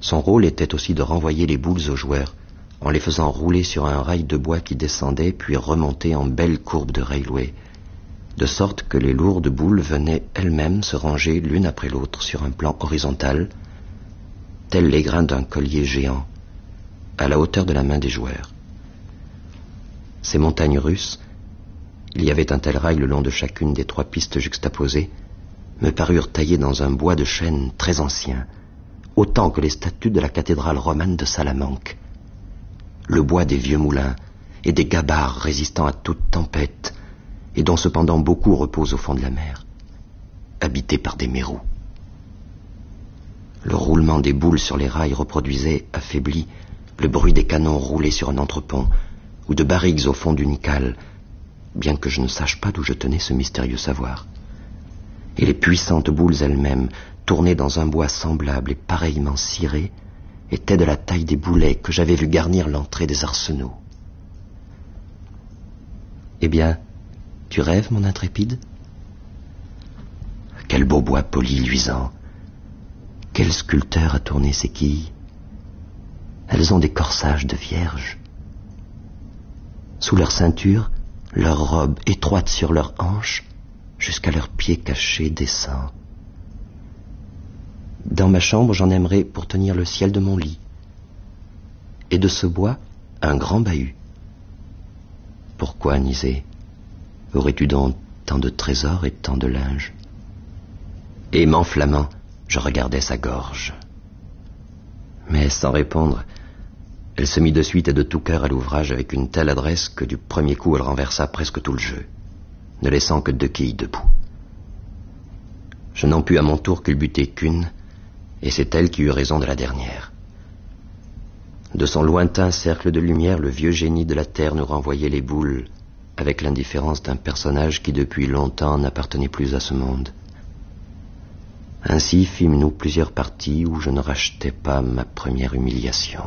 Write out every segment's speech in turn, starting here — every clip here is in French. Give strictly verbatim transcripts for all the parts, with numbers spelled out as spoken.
Son rôle était aussi de renvoyer les boules aux joueurs, en les faisant rouler sur un rail de bois qui descendait puis remontait en belle courbe de railway, de sorte que les lourdes boules venaient elles-mêmes se ranger l'une après l'autre sur un plan horizontal, tels les grains d'un collier géant, à la hauteur de la main des joueurs. Ces montagnes russes, il y avait un tel rail le long de chacune des trois pistes juxtaposées, me parurent taillées dans un bois de chêne très ancien, autant que les statues de la cathédrale romane de Salamanque, le bois des vieux moulins et des gabarres résistant à toute tempête, et dont cependant beaucoup reposent au fond de la mer, habités par des mérous. Le roulement des boules sur les rails reproduisait, affaibli, le bruit des canons roulés sur un entrepont, ou de barriques au fond d'une cale, bien que je ne sache pas d'où je tenais ce mystérieux savoir. Et les puissantes boules elles-mêmes, tournées dans un bois semblable et pareillement ciré, étaient de la taille des boulets que j'avais vu garnir l'entrée des arsenaux. Eh bien, tu rêves, mon intrépide? Quel beau bois poli luisant! Quel sculpteur a tourné ces quilles? Elles ont des corsages de vierges. Sous leur ceinture, leur robe étroite sur leurs hanches, jusqu'à leurs pieds cachés descend. Dans ma chambre, j'en aimerais pour tenir le ciel de mon lit. Et de ce bois, un grand bahut. Pourquoi, Nisée, aurais-tu donc tant de trésors et tant de linge? Et m'enflammant, je regardais sa gorge. Mais sans répondre, elle se mit de suite et de tout cœur à l'ouvrage avec une telle adresse que du premier coup elle renversa presque tout le jeu, ne laissant que deux quilles debout. Je n'en pus à mon tour culbuter qu'une, et c'est elle qui eut raison de la dernière. De son lointain cercle de lumière, le vieux génie de la terre nous renvoyait les boules, avec l'indifférence d'un personnage qui depuis longtemps n'appartenait plus à ce monde. Ainsi fîmes-nous plusieurs parties où je ne rachetais pas ma première humiliation.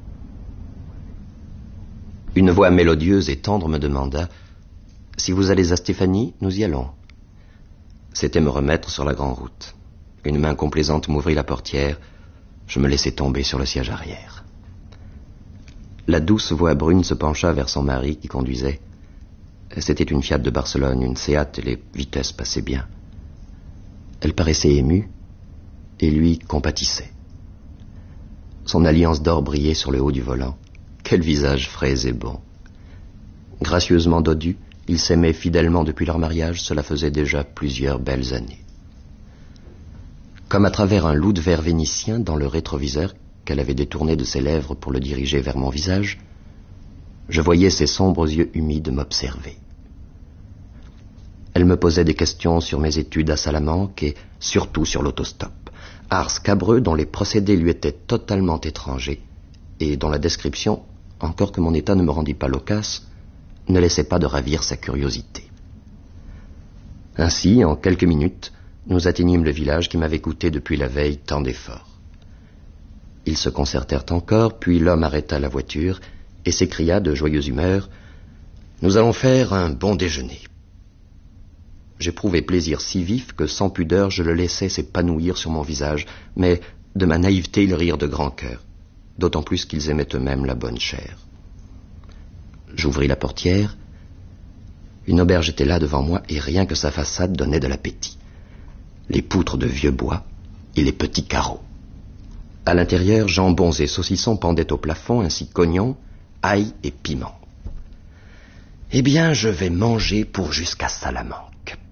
Une voix mélodieuse et tendre me demanda « Si vous allez à Stéphanie, nous y allons. » C'était me remettre sur la grande route. Une main complaisante m'ouvrit la portière. Je me laissai tomber sur le siège arrière. La douce voix brune se pencha vers son mari qui conduisait. C'était une Fiat de Barcelone, une Seat, et les vitesses passaient bien. Elle paraissait émue, et lui compatissait. Son alliance d'or brillait sur le haut du volant. Quel visage frais et bon. Gracieusement dodu, ils s'aimaient fidèlement depuis leur mariage, cela faisait déjà plusieurs belles années. Comme à travers un loup de verre vénitien dans le rétroviseur qu'elle avait détourné de ses lèvres pour le diriger vers mon visage, je voyais ses sombres yeux humides m'observer. Elle me posait des questions sur mes études à Salamanque et surtout sur l'autostop, art scabreux dont les procédés lui étaient totalement étrangers et dont la description, encore que mon état ne me rendît pas loquace, ne laissait pas de ravir sa curiosité. Ainsi, en quelques minutes, nous atteignîmes le village qui m'avait coûté depuis la veille tant d'efforts. Ils se concertèrent encore, puis l'homme arrêta la voiture et s'écria de joyeuse humeur « Nous allons faire un bon déjeuner. » J'éprouvais plaisir si vif que sans pudeur je le laissais s'épanouir sur mon visage, mais de ma naïveté ils rirent de grand cœur, d'autant plus qu'ils aimaient eux-mêmes la bonne chair. J'ouvris la portière. Une auberge était là devant moi et rien que sa façade donnait de l'appétit. Les poutres de vieux bois et les petits carreaux. À l'intérieur, jambons et saucissons pendaient au plafond, ainsi qu'oignons, ail et piments. Eh bien, je vais manger pour jusqu'à Salamanque.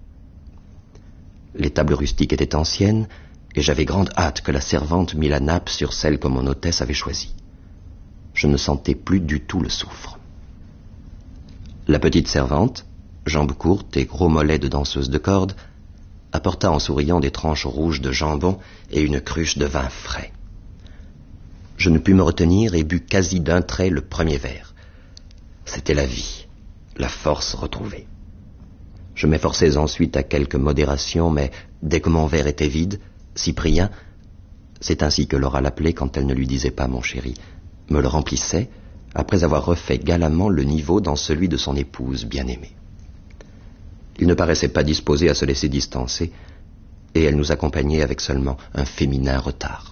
Les tables rustiques étaient anciennes, et j'avais grande hâte que la servante mît la nappe sur celle que mon hôtesse avait choisie. Je ne sentais plus du tout le soufre. La petite servante, jambes courtes et gros mollets de danseuse de corde, apporta en souriant des tranches rouges de jambon et une cruche de vin frais. Je ne pus me retenir et bus quasi d'un trait le premier verre. C'était la vie, la force retrouvée. Je m'efforçais ensuite à quelque modération, mais dès que mon verre était vide, Cyprien, c'est ainsi que Laura l'appelait quand elle ne lui disait pas mon chéri, me le remplissait, après avoir refait galamment le niveau dans celui de son épouse bien-aimée. Il ne paraissait pas disposé à se laisser distancer, et elle nous accompagnait avec seulement un féminin retard.